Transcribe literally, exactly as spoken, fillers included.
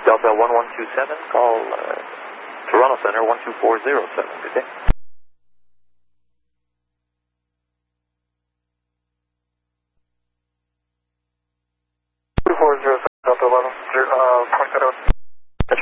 Delta one one two seven, call uh, Toronto Center one two four zero seven. Good day.